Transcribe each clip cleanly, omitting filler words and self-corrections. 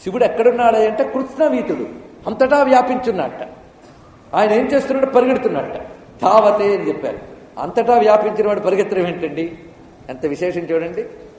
శివుడు ఎక్కడున్నాడు అంటే కృష్ణవీతుడు అంతటా వ్యాపించున్నట్ట. ఆయన ఏం చేస్తున్నాడు? పరిగెడుతున్నట్ట. ధావతే అని చెప్పారు. అంతటా వ్యాపించిన వాడు పరిగెత్తడం ఏంటండి? ఎంత విశేషం చూడండి.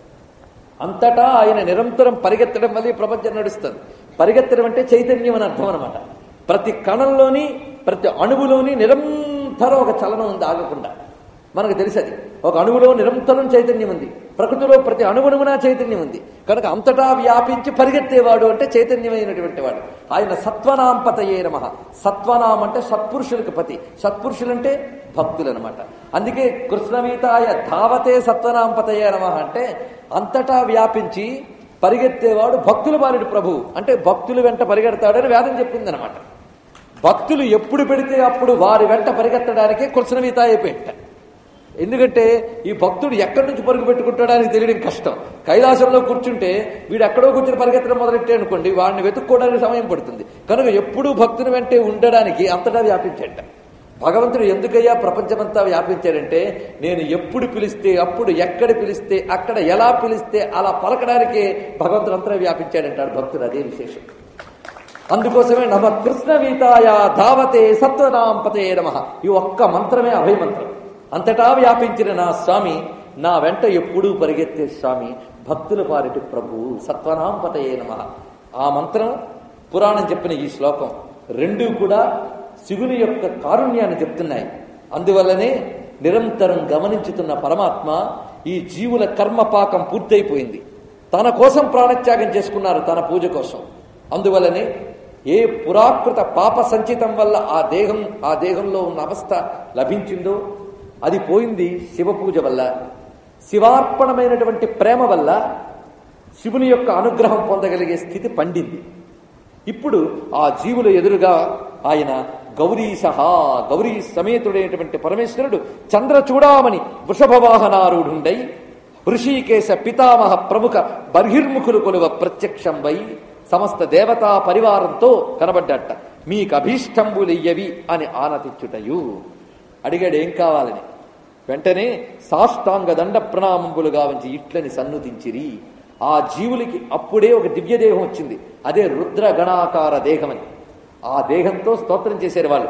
అంతటా ఆయన నిరంతరం పరిగెత్తడం వల్ల ఈ ప్రపంచం నడుస్తుంది. పరిగెత్తడం అంటే చైతన్యం అని అర్థం అనమాట. ప్రతి కణంలోని ప్రతి అణువులోని నిరంతరం ఒక చలనం ఉంది, ఆగకుండా. మనకు తెలిసేది ఒక అణువులో నిరంతరం చైతన్యం ఉంది. ప్రకృతిలో ప్రతి అణువున చైతన్యం ఉంది. కనుక అంతటా వ్యాపించి పరిగెత్తేవాడు అంటే చైతన్యమైనటువంటి వాడు. ఆయన సత్వనాంపతయే నమః. సత్వనాం అంటే సత్పురుషులకు పతి. సత్పురుషులంటే భక్తులు అనమాట. అందుకే కృష్ణవీతాయ ధావతే సత్వనాంపతయే నమః అంటే అంతటా వ్యాపించి పరిగెత్తేవాడు భక్తులు బాలుడు ప్రభువు. అంటే భక్తులు వెంట పరిగెడతాడని వేదం చెప్పింది అనమాట. భక్తులు ఎప్పుడు పెడితే అప్పుడు వారి వెంట పరిగెత్తడానికే కృష్ణవీతాయ పెట్ట. ఎందుకంటే ఈ భక్తుడు ఎక్కడి నుంచి పరుగు పెట్టుకుంటాడని తెలియడం కష్టం. కైలాసంలో కూర్చుంటే వీడు ఎక్కడో కూర్చుని పరిగెత్తడం మొదలెట్టే అనుకోండి, వాడిని వెతుక్కోవడానికి సమయం పడుతుంది. కనుక ఎప్పుడూ భక్తుని వెంటే ఉండడానికి అంతటా వ్యాపించాడ. భగవంతుడు ఎందుకయ్యా ప్రపంచమంతా వ్యాపించాడంటే నేను ఎప్పుడు పిలిస్తే అప్పుడు, ఎక్కడ పిలిస్తే అక్కడ, ఎలా పిలిస్తే అలా పలకడానికే భగవంతుడు అంతటా వ్యాపించాడంటాడు భక్తుడు. అదే విశేషం. అందుకోసమే నమ కృష్ణవీతాయ ధావతే సత్వనాంపతే నమః. ఈ ఒక్క మంత్రమే అభయమంత్రం. అంతటా వ్యాపించిన నా స్వామి, నా వెంట ఎప్పుడూ పరిగెత్తే స్వామి, భక్తుల పాలిటి ప్రభువు సత్వనాంపతయే నమః. ఆ మంత్రం, పురాణం చెప్పిన ఈ శ్లోకం రెండూ కూడా శివుని యొక్క కారుణ్యాన్ని చెప్తున్నాయి. అందువల్లనే నిరంతరం గమనించుతున్న పరమాత్మ ఈ జీవుల కర్మపాకం పూర్తయిపోయింది. తన కోసం ప్రాణత్యాగం చేసుకున్నారు, తన పూజ కోసం. అందువల్లనే ఏ పురాకృత పాప సంచితం వల్ల ఆ దేహంలో ఉన్న అవస్థ లభించిందో అది పోయింది శివ పూజ వల్ల. శివార్పణమైనటువంటి ప్రేమ వల్ల శివుని యొక్క అనుగ్రహం పొందగలిగే స్థితి పండింది. ఇప్పుడు ఆ జీవుల ఎదురుగా ఆయన గౌరీ సమేతుడైనటువంటి పరమేశ్వరుడు చంద్రచూడామణి వృషభవాహనారూఢుండై ఋషికేశ పితామహ ప్రముఖ బర్హిర్ముఖులు కొలువ ప్రత్యక్షం వై సమస్త దేవతా పరివారంతో కనబడ్డట. మీకు అభీష్టంబులియ్యవి అని ఆనతిచ్చుటయు. అడిగాడు ఏం కావాలని. వెంటనే సాష్టాంగ దండ ప్రణామంబులు గావించి ఇట్లని సన్నుతించిరి. ఆ జీవులకి అప్పుడే ఒక దివ్యదేహం వచ్చింది. అదే రుద్రగణాకార దేహమని. ఆ దేహంతో స్తోత్రం చేశారు వాళ్ళు.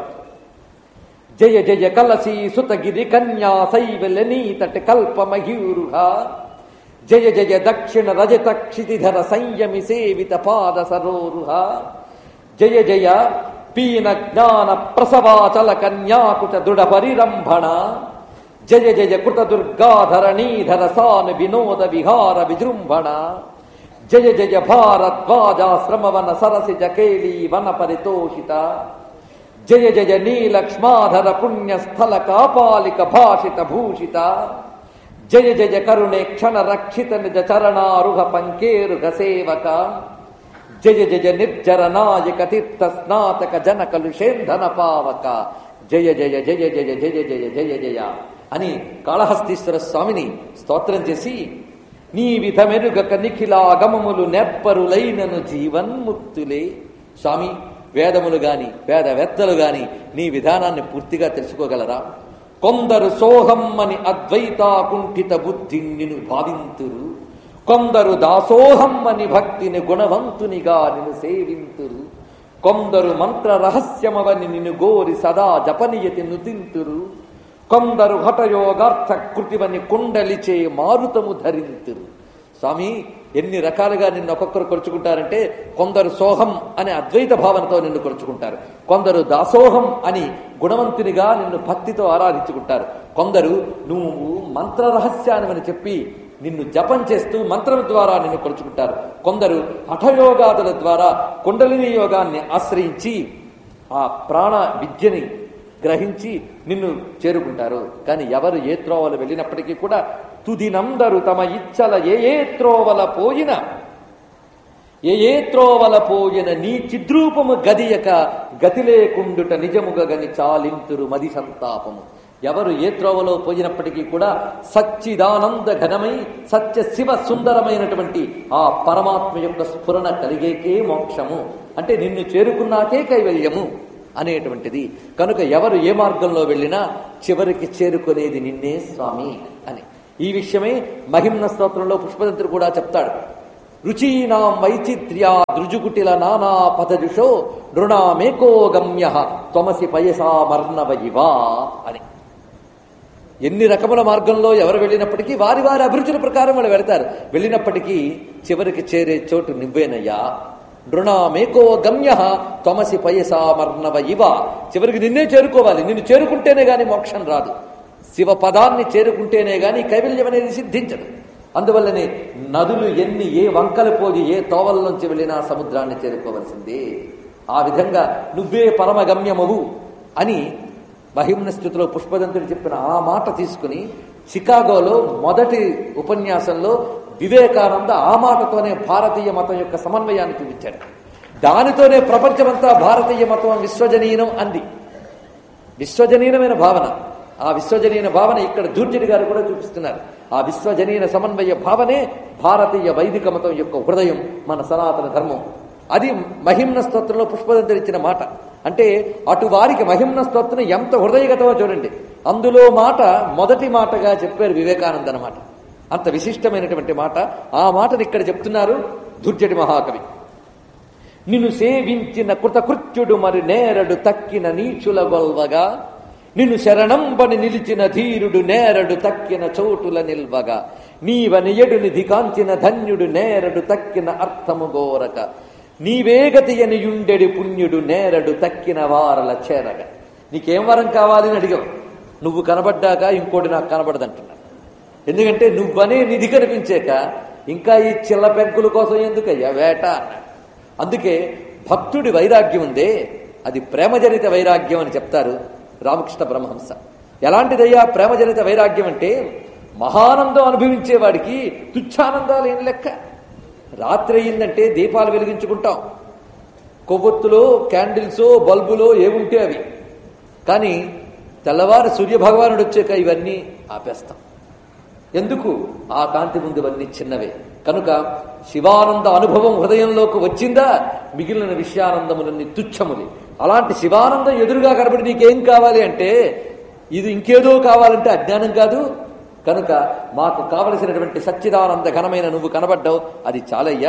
జయ జయ కలసి సుతగిరి కన్యా శైవలనీతటి కల్పమయూరుహ జయ జయ దక్షిణ రజత క్షితిధర సంయమి సేవిత పాద సరోరుహ జయ జయ పీన జ్ఞాన ప్రసవాచల కన్యాకుట దృఢ పరిరంభణ జయ జయ కృత దుర్గాధరణీధర సాను వినోద విహార విజృంభణ జయ జయ భారద్వాజాశ్రమవన సరసిజ కేళీ వన పరితోషిత జయ జయ నీలక్ష్మాధర పుణ్యస్థల కాపాలిక భాషిత భూషిత జయ జయ కరుణే క్షణ రక్షిత నిజ చరణారుహ పంకేరుహ సేవక జయ జయ నిర్జర నాయక తీర్థ స్నాతక జన కలుషేంధన పావక జయ జయ జయ జయ జయ జయ జయ జయ అని కాళహస్తీశ్వర స్వామిని స్తోత్రం చేసి నీ విధమెరుగక నిఖిలాగమములు నెప్పరులైనను జీవన్ముక్తులే. స్వామి, వేదములు గాని వేదవేత్తలు గాని నీ విధానాన్ని పూర్తిగా తెలుసుకోగలరా? కొందరు సోహమ్మని అద్వైతాకుంఠిత బుద్ధిని నిన్ను భావింతురు, కొందరు దాసోహమ్మని భక్తిని గుణవంతునిగా నిన్ను సేవింతురు, కొందరు మంత్ర రహస్యమవని నిన్ను గోరి సదా జపనియతి నుతింతురు, కొందరు హఠయోగార్థ కృతివని కుండలిచే మారుతము ధరింతురు. స్వామి, ఎన్ని రకాలుగా నిన్ను ఒక్కొక్కరు కొలుచుకుంటారంటే కొందరు సోహం అనే అద్వైత భావనతో నిన్ను కొలుచుకుంటారు, కొందరు దాసోహం అని గుణవంతునిగా నిన్ను భక్తితో ఆరాధించుకుంటారు, కొందరు నువ్వు మంత్ర రహస్యాన్ని చెప్పి నిన్ను జపం చేస్తూ మంత్రం ద్వారా నిన్ను కొలుచుకుంటారు, కొందరు హఠయోగాదుల ద్వారా కుండలిని యోగాన్ని ఆశ్రయించి ఆ ప్రాణ విద్యని గ్రహించి నిన్ను చేరుకుంటారు. కానీ ఎవరు ఏ త్రోవలు వెళ్ళినప్పటికీ కూడా తుదినందరు తమ ఇచ్చల ఏ త్రోవల పోయిన నీ చిద్రూపము గదియక గతి లేకుండుట నిజముగ గని చాలింతురు మది సంతాపము. ఎవరు ఏ త్రోవలో పోయినప్పటికీ కూడా సచ్చిదానంద ఘనమై సత్య శివ సుందరమైనటువంటి ఆ పరమాత్మ యొక్క స్ఫురణ కలిగేకే మోక్షము, అంటే నిన్ను చేరుకున్నాకే కైవల్యము అనేటువంటిది. కనుక ఎవరు ఏ మార్గంలో వెళ్ళినా చివరికి చేరుకునేది నిన్నే స్వామి అని. ఈ విషయమే మహిమ్న స్తోత్రంలో పుష్పదంతుడు కూడా చెప్తాడు. రుచీనాం వైచిత్ర్యా దృజుకుటిల నానా పథజుషో నృణామేకో గమ్య త్వమసి పయసామర్ణవ ఇవా అని. ఎన్ని రకముల మార్గంలో ఎవరు వెళ్ళినప్పటికీ వారి వారి అభిరుచుల ప్రకారం వాళ్ళు వెళతారు. వెళ్ళినప్పటికీ చివరికి చేరే చోటు నువ్వేనయ్యా. నృణామేకో గమ్య త్వమసి పయసామర్ణవ ఇవ. చివరికి నిన్నే చేరుకోవాలి. నిన్ను చేరుకుంటేనే గాని మోక్షం రాదు. శివ పదాన్ని చేరుకుంటేనే గాని కైవల్యం అనేది సిద్ధించదు. అందువల్లనే నదులు ఎన్ని ఏ వంకలు పోగి ఏ తోవల నుంచి వెళ్ళినా సముద్రాన్ని చేరుకోవలసిందే. ఆ విధంగా నువ్వే పరమగమ్యమవు అని మహిమ్న స్థితిలో పుష్పదంతుడు చెప్పిన ఆ మాట తీసుకుని చికాగోలో మొదటి ఉపన్యాసంలో వివేకానంద ఆ మాటతోనే భారతీయ మతం యొక్క సమన్వయాన్ని చూపించాడు. దానితోనే ప్రపంచమంతా భారతీయ మతం విశ్వజనీనం అంది. విశ్వజనీనమైన భావన, ఆ విశ్వజనీన భావన ఇక్కడ దూర్జటి గారు కూడా చూపిస్తున్నారు. ఆ విశ్వజనీన సమన్వయ భావనే భారతీయ వైదిక మతం యొక్క హృదయం, మన సనాతన ధర్మం. అది మహిమ్న స్తోత్రంలో పుష్పదంతుడు ఇచ్చిన మాట. అంటే అటు వారికి మహిమ్న స్తోత్రం ఎంత హృదయగతమో చూడండి. అందులో మాట మొదటి మాటగా చెప్పారు వివేకానంద అన్నమాట. అంత విశిష్టమైనటువంటి మాట. ఆ మాటను ఇక్కడ చెప్తున్నారు దుర్జటి మహాకవి. నిన్ను సేవించిన కృతకృత్యుడు మరి నేరడు తక్కిన నీచుల గొల్వగా, నిన్ను శరణంబని నిలిచిన ధీరుడు నేరడు తక్కిన చోటుల నిల్వగా, నీవనియడు నిధి కాంచిన ధన్యుడు నేరడు తక్కిన అర్థము గోరక, నీవేగతియనియుండెడి పుణ్యుడు నేరడు తక్కిన వారల చేరగా. నీకేం వరం కావాలి అని అడిగావు. నువ్వు కనబడ్డాక ఇంకోటి నాకు కనబడదంటున్నా. ఎందుకంటే నువ్వనే నిధి కనిపించాక ఇంకా ఈ చిల్ల పెంకుల కోసం ఎందుకయ్యా వేట అన్నాడు. అందుకే భక్తుడి వైరాగ్యం ఉందే అది ప్రేమజనిత వైరాగ్యం అని చెప్తారు రామకృష్ణ పరమహంస. ఎలాంటిదయ్యా ప్రేమజనిత వైరాగ్యం అంటే మహానందం అనుభవించేవాడికి తుచ్ఛానందాలు ఏం లెక్క. రాత్రి అయిందంటే దీపాలు వెలిగించుకుంటాం, కొవ్వొత్తులో క్యాండిల్సో బల్బులో ఏముంటే అవి. కానీ తెల్లవారు సూర్యభగవానుడు వచ్చాక ఇవన్నీ ఆపేస్తాం. ఎందుకు? ఆ కాంతి ముందు ఇవన్నీ చిన్నవే. కనుక శివానంద అనుభవం హృదయంలోకి వచ్చిందా మిగిలిన విషయానందములన్నీ తుచ్చములి. అలాంటి శివానందం ఎదురుగా కనబడి నీకేం కావాలి అంటే ఇది ఇంకేదో కావాలంటే అజ్ఞానం కాదు. కనుక మాకు కావలసినటువంటి సచ్చిదానంద ఘనమైన నువ్వు కనబడ్డావు, అది చాలయ్యా.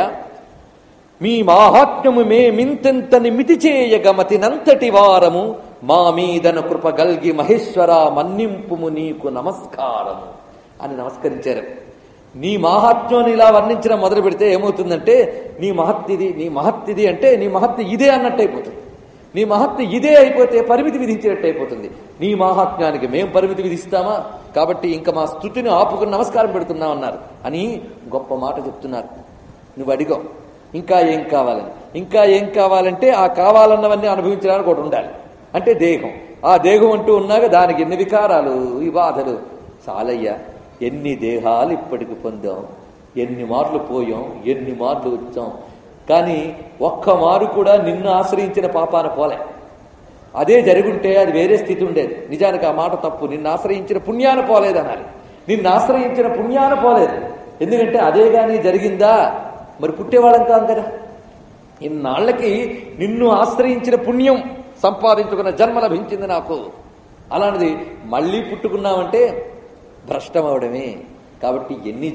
మీ మాహాత్మ్యము మేమింతెంతని మితి చేయగమతినంతటి వారము, మా మీదన కృప గల్గి మహేశ్వర మన్నింపుము నీకు నమస్కారము అని నమస్కరించారు. నీ మాహాత్మ్యాన్ని ఇలా వర్ణించడం మొదలు పెడితే ఏమవుతుందంటే నీ మహత్తిది అంటే నీ మహత్తి ఇదే అన్నట్టు అయిపోతుంది. నీ మహత్తి ఇదే అయిపోతే పరిమితి విధించినట్టు అయిపోతుంది. నీ మాహాత్మ్యానికి మేం పరిమితి విధిస్తామా? కాబట్టి ఇంకా మా స్తుతిని ఆపుకుని నమస్కారం పెడుతున్నాం అన్నారు అని గొప్ప మాట చెప్తున్నారు. నువ్వు అడిగావు ఇంకా ఏం కావాలని. ఇంకా ఏం కావాలంటే ఆ కావాలన్నవన్నీ అనుభవించడానికి ఒకటి ఉండాలి. అంటే దేహం. ఆ దేహం అంటూ ఉన్నాక దానికి ఎన్ని వికారాలు, ఈ బాధలు. చాలయ్యా, ఎన్ని దేహాలు ఇప్పటికి పొందాం, ఎన్ని మార్లు పోయాం, ఎన్ని మార్లు వచ్చాం. కానీ ఒక్క మారు కూడా నిన్ను ఆశ్రయించిన పాపాన పోలే. అదే జరుగుంటే అది వేరే స్థితి ఉండేది. నిజానికి ఆ మాట తప్పు. నిన్ను ఆశ్రయించిన పుణ్యాన పోలేదనాలి. నిన్ను ఆశ్రయించిన పుణ్యాన పోలేదు. ఎందుకంటే అదే కానీ జరిగిందా మరి పుట్టేవాళ్ళం కాదు కదా. ఇన్నాళ్లకి నిన్ను ఆశ్రయించిన పుణ్యం సంపాదించుకున్న జన్మ లభించింది నాకు. అలాంటిది మళ్ళీ పుట్టుకున్నామంటే భ్రష్టమవడమే. కాబట్టి ఎన్ని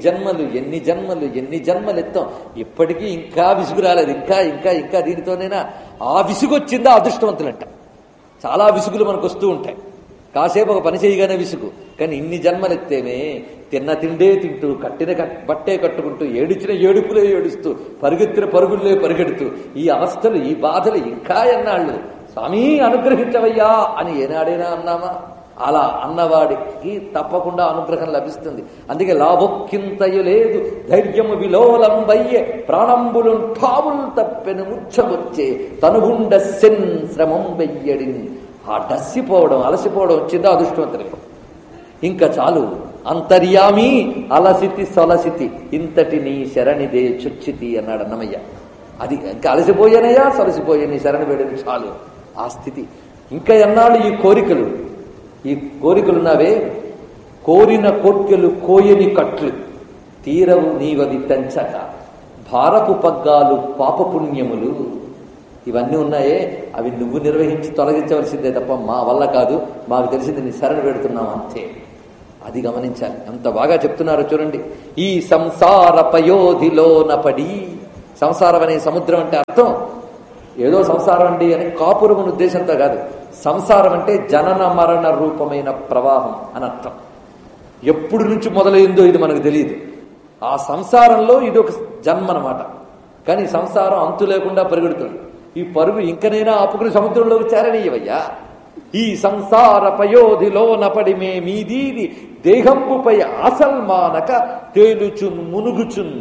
జన్మలు ఎత్తాం, ఇప్పటికీ ఇంకా విసుగు రాలేదు. ఇంకా దీనితోనైనా ఆ విసుగు వచ్చిందా అదృష్టవంతులంట. చాలా విసుగులు మనకు వస్తూ ఉంటాయి. కాసేపు ఒక పని చేయగానే విసుగు. కానీ ఇన్ని జన్మలు ఎత్తేమే, తిన్న తిండే తింటూ, కట్టిన బట్టే కట్టుకుంటూ, ఏడిచిన ఏడుపులే ఏడుస్తూ, పరిగెత్తిన పరుగులే పరిగెడుతూ, ఈ అవస్థలు ఈ బాధలు ఇంకా ఎన్నాళ్ళు స్వామి అనుగ్రహించవయ్యా అని ఏనాడైనా అన్నామా? అలా అన్నవాడికి తప్పకుండా అనుగ్రహం లభిస్తుంది. అందుకే లాభొక్కింతయు లేదు ధైర్యము విలోలంబయ్యే, ప్రాణంబులు ఠావులు తప్పెను ముచ్చబొచ్చే, తనుగుండ సెన్ శ్రమం వెయ్యడిని. ఆ డస్సిపోవడం అలసిపోవడం వచ్చిందో అదృష్టవంతులకు. ఇంకా చాలు. అంతర్యామి అలసితి సొలసితి ఇంతటి నీ శరణిదే చుచ్చితి అన్నాడు అన్నమయ్య. అది ఇంకా అలసిపోయానయ్యా సొలసిపోయా నీ శరణి వేడని చాలు. ఆ స్థితి. ఇంకా ఎన్నాళ్ళు ఈ కోరికలున్నావే, కోరిన కోర్కెలు కోయని కట్లు తీరవు నీవది పెంచక, భారపు పగ్గాలు పాపపుణ్యములు. ఇవన్నీ ఉన్నాయే, అవి నువ్వు నిర్వహించి తొలగించవలసిందే తప్ప మా వల్ల కాదు. మాకు తెలిసింది నీ శరణ పెడుతున్నాం అంతే. అది గమనించాలి. అంత బాగా చెప్తున్నారో చూడండి. ఈ సంసార పయోధిలోన పడి, సంసారం అనే సముద్రం అంటే అర్థం ఏదో సంసారం అండి అని కాపురమున ఉద్దేశంతో కాదు. సంసారం అంటే జనన మరణ రూపమైన ప్రవాహం అని అర్థం. ఎప్పుడు నుంచి మొదలైందో ఇది మనకు తెలియదు. ఆ సంసారంలో ఇది ఒక జన్మ అన్నమాట. కానీ సంసారం అంతు లేకుండా పరుగుడుతుంది. ఈ పరుగు ఇంకనైనా ఆపుకుని సముద్రంలోకి చేరనీయవయ్యా. ఈ సంసార పయోధిలో నపడి మీదీది దేహంపుపై ఆసల్మానక తేలుచున్ మునుగుచున్.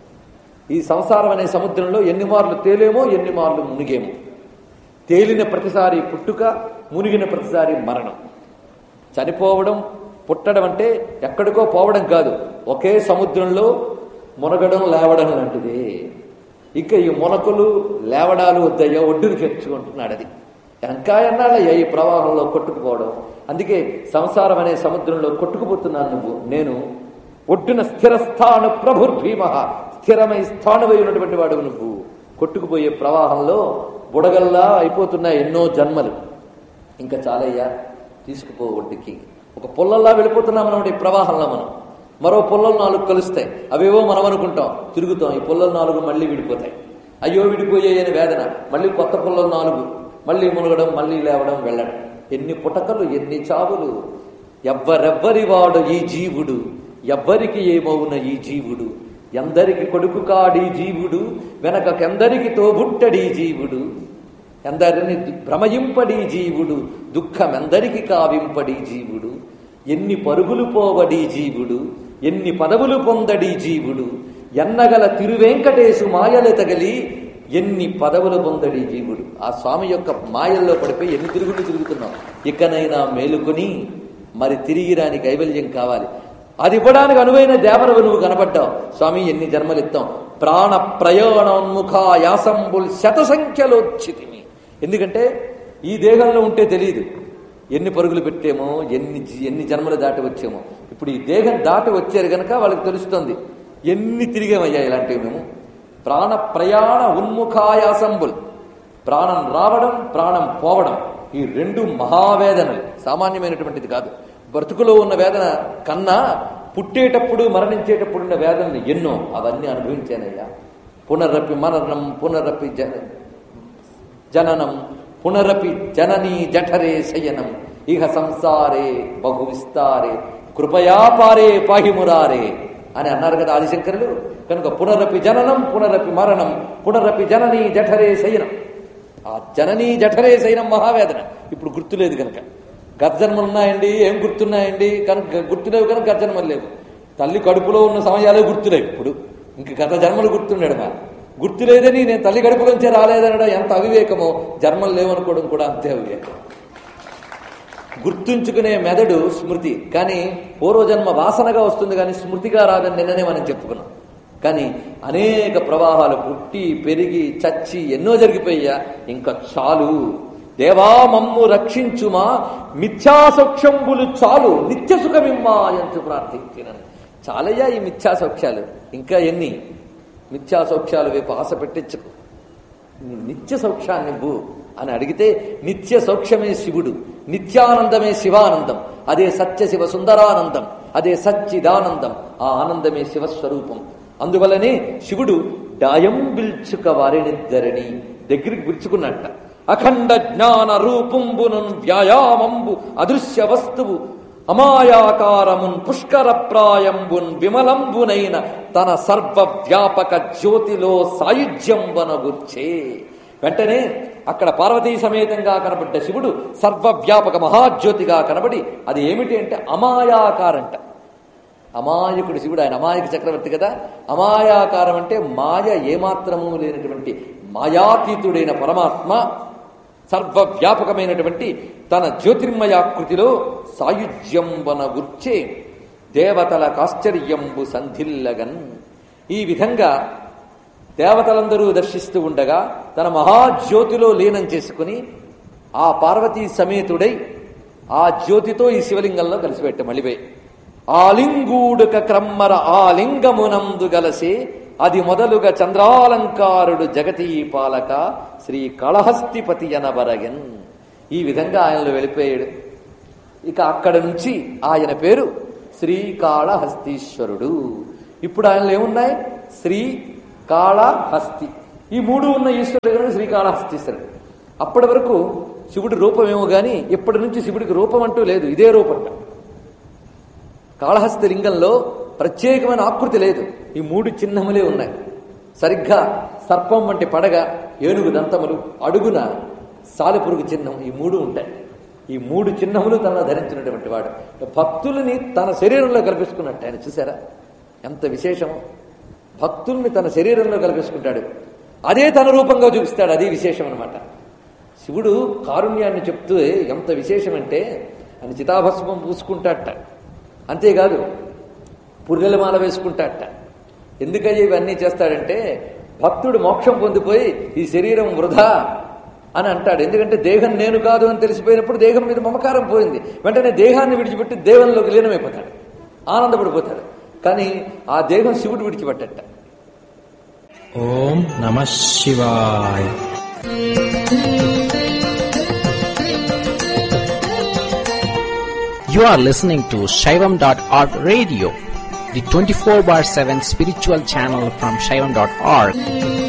ఈ సంసారం అనే సముద్రంలో ఎన్ని మార్లు తేలేమో ఎన్ని మార్లు మునిగేమో. తేలిన ప్రతిసారి పుట్టుక, మునిగిన ప్రతిసారి మరణం. చనిపోవడం పుట్టడం అంటే ఎక్కడికో పోవడం కాదు, ఒకే సముద్రంలో మునగడం లేవడం లాంటిది. ఇక ఈ మునకలు లేవడాలు వద్దయ్యా, ఒడ్డును చేర్చుకుంటున్నాడు. అది ఇంకా ఎన్నాళ్ళయ్యా ఈ ప్రవాహంలో కొట్టుకుపోవడం. అందుకే సంసారం అనే సముద్రంలో కొట్టుకుపోతున్నాను నువ్వు. నేను ఒడ్డున స్థిరస్థాను ప్రభుర్భీమ, స్థిరమై స్థానువై ఉన్నటువంటి వాడు నువ్వు. కొట్టుకుపోయే ప్రవాహంలో బుడగల్లా అయిపోతున్నాయి ఎన్నో జన్మలు. ఇంకా చాలయ్యా, తీసుకుపో ఒడ్డుకి. ఒక పొల్లల్లా వెళ్ళిపోతున్నాం మనం ఈ ప్రవాహంలో. మనం మరో పొల్లలు 4 కలుస్తాయి, అవేవో మనం అనుకుంటాం, తిరుగుతాం. ఈ పొల్లలు 4 మళ్ళీ విడిపోతాయి. అయ్యో విడిపోయాయి అని వేదన. మళ్ళీ కొత్త పొల్లలు 4, మళ్ళీ మునగడం, మళ్ళీ లేవడం, వెళ్ళడం. ఎన్ని పుటకలు, ఎన్ని చావులు. ఎవ్వరెవ్వరి వాడు ఈ జీవుడు, ఎవ్వరికి ఏమవున ఈ జీవుడు. ఎందరికి కొడుకు కాడీ జీవుడు, వెనకెందరికి తోబుట్టడీ జీవుడు. ఎందరిని భ్రమయింపడీ జీవుడు, దుఃఖమెందరికి కావింపడీ జీవుడు. ఎన్ని పరుగులు పోవడీ జీవుడు, ఎన్ని పదవులు పొందడీ జీవుడు. ఎన్నగల తిరువెంకటేశు మాయలు తగలి ఎన్ని పదవులు పొందడీ జీవుడు. ఆ స్వామి యొక్క మాయల్లో పడిపోయి ఎన్ని తిరుగులు తిరుగుతున్నాం. ఇకనైనా మేలుకొని మరి తిరిగి రాని కైవల్యం కావాలి. అది ఇవ్వడానికి అనువైన దేవరవు నువ్వు కనబడ్డావు స్వామి. ఎన్ని జన్మలు ఇస్తాం. ప్రాణ ప్రయాణోన్ముఖ యాసంబుల్ శతసంఖ్యలోచ్చితిమి. ఎందుకంటే ఈ దేహంలో ఉంటే తెలియదు ఎన్ని పరుగులు పెట్టేమో, ఎన్ని జన్మలు దాటి వచ్చేమో. ఇప్పుడు ఈ దేహం దాటి వచ్చారు గనక వాళ్ళకి తెలుస్తుంది ఎన్ని తిరిగేమయ్యా ఇలాంటివి మేము. ప్రాణ ప్రయాణ ఉన్ముఖాయాసంబుల్, ప్రాణం రావడం ప్రాణం పోవడం, ఈ 2 మహావేదనలు. సామాన్యమైనటువంటిది కాదు. బ్రతుకులో ఉన్న వేదన కన్నా పుట్టేటప్పుడు మరణించేటప్పుడు ఉన్న వేదనలు ఎన్నో. అవన్నీ అనుభవించానయ్యా. పునరపి మరణం, పునరపి జననం, పునరపి జననీ జఠరే శయనం, ఇహ సంసారే బహు విస్తారే కృపయాపారే పాహిమురారే అని అన్నారు కదా ఆదిశంకరులు. కనుక పునరపి జననం, పునరపి మరణం, పునరపి జననీ జఠరే శయనం. ఆ జననీ జఠరే శయనం మహావేదన. ఇప్పుడు గుర్తులేదు కనుక. గత జన్మలు ఉన్నాయండి, ఏం గుర్తున్నాయండి? కనుక గుర్తులేవు కనుక గత జన్మలు లేవు. తల్లి కడుపులో ఉన్న సమయాలే గుర్తులేవు. ఇప్పుడు ఇంక గత జన్మలు గుర్తున్నాడు. మా గుర్తులేదని నేను తల్లి కడుపులోంచే రాలేదనడం ఎంత అవివేకమో, జన్మలు లేవనుకోవడం కూడా అంతే అవివేకం. గుర్తుంచుకునే మెదడు స్మృతి, కానీ పూర్వజన్మ వాసనగా వస్తుంది, కానీ స్మృతిగా రాదని నిన్ననే మనం చెప్పుకున్నాం. కానీ అనేక ప్రవాహాలు పుట్టి పెరిగి చచ్చి ఎన్నో జరిగిపోయా. ఇంకా చాలు దేవా మమ్ము రక్షించుమా, మిథ్యాసౌఖ్యంబులు చాలు, నిత్య సుఖమిమ్మా ఎంతు ప్రార్థించినను. చాలయ్యా ఈ మిథ్యాసౌఖ్యాలు, ఇంకా ఎన్ని మిథ్యాసౌఖ్యాలు వైపు ఆశ పెట్టించకు. నిత్య సౌఖ్యాన్ని ఇవ్వు అని అడిగితే నిత్య సౌఖ్యమే శివుడు, నిత్యానందమే శివానందం. అదే సత్య శివ సుందరానందం, అదే సచ్చిదానందం. ఆ ఆనందమే శివస్వరూపం. అందువల్లనే శివుడు డాయం బిల్చుక వారినిద్దరిని దగ్గరికి పిలుచుకున్నట్ట. అఖండ జ్ఞాన రూపుంబును వ్యాయామంబు అదృశ్య వస్తువు అమాయాకారమున్ పుష్కర ప్రాయంబున్ విమలంబునైన తన సర్వవ్యాపక జ్యోతిలో సాయుధ్యంబనగుర్చే. వెంటనే అక్కడ పార్వతీ సమేతంగా కనబడ్డ శివుడు సర్వవ్యాపక మహాజ్యోతిగా కనబడి, అది ఏమిటి అంటే అమాయాకారంట. అమాయకుడు శివుడు, ఆయన అమాయక చక్రవర్తి కదా. అమాయాకారం అంటే మాయ ఏమాత్రము లేనటువంటి మాయాతీతుడైన పరమాత్మ సర్వవ్యాపకమైనటువంటి తన జ్యోతిర్మయాకృతిలో సాయుధ్యంబన గుర్చే దేవతల కాశ్చర్యంబు సంధిల్లగన్. ఈ విధంగా దేవతలందరూ దర్శిస్తూ ఉండగా తన మహాజ్యోతిలో లీనం చేసుకుని ఆ పార్వతీ సమేతుడై ఆ జ్యోతితో ఈ శివలింగంలో కలిసిపెట్ట మళ్ళిపోయి ఆలింగూడుక క్రమ్మర ఆ లింగమునందు గలసే అది మొదలుగా చంద్రాలంకారుడు జగతీ పాలక శ్రీ కాళహస్తిపతి అనబరగన్. ఈ విధంగా ఆయనలో వెళ్ళిపోయాడు. ఇక అక్కడ నుంచి ఆయన పేరు శ్రీకాళహస్తీశ్వరుడు. ఇప్పుడు ఆయనలో ఏమున్నాయి? శ్రీ, కాళ, హస్తి. ఈ మూడు ఉన్న ఈశ్వరుడు కనుక శ్రీకాళహస్తీశ్వరుడు. అప్పటి వరకు శివుడి రూపమేమో గాని ఇప్పటి నుంచి శివుడికి రూపం అంటూ లేదు, ఇదే రూపంట. కాళహస్తి లింగంలో ప్రత్యేకమైన ఆకృతి లేదు, ఈ మూడు చిహ్నములే ఉన్నాయి. సరిగ్గా సర్పం వంటి పడగ, ఏనుగు దంతములు, అడుగున సాలెపురుగు చిహ్నం, ఈ మూడు ఉంటాయి. ఈ మూడు చిహ్నములు తనలో ధరించినటువంటి వాడు భక్తుల్ని తన శరీరంలో కల్పించుకున్నట్టు. ఆయన చూసారా ఎంత విశేషము? భక్తుల్ని తన శరీరంలో కల్పించుకుంటాడు, అదే తన రూపంగా చూపిస్తాడు, అదే విశేషం అనమాట. శివుడు కారుణ్యాన్ని చెప్తూ ఎంత విశేషమంటే ఆయన చితాభస్మం పూసుకుంటాడట, అంతేకాదు పుర్రెలమాల వేసుకుంటాడట. ఎందుకయ్యా ఇవన్నీ చేస్తాడంటే భక్తుడు మోక్షం పొందిపోయి ఈ శరీరం వృధా అని అంటాడు. ఎందుకంటే దేహం నేను కాదు అని తెలిసిపోయినప్పుడు దేహం మీద మమకారం పోయింది, వెంటనే దేహాన్ని విడిచిపెట్టి దేవంలోకి లీనమైపోతాడు, ఆనందపడిపోతాడు. కానీ ఆ దేహం శివుడు విడిచిపెట్టట. ఓం నమః శివాయ. You are listening to Shaivam.org radio, the 24/7 spiritual channel from Shaivam.org.